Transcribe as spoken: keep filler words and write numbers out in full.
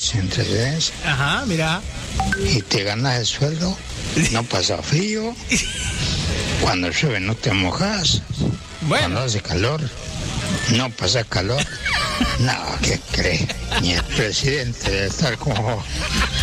sin residencia. Ajá, mira. Y te ganas el sueldo, no pasa frío. Cuando llueve no te mojas. Bueno. Cuando hace calor, no pasa calor. No, ¿qué crees? Ni el presidente debe estar como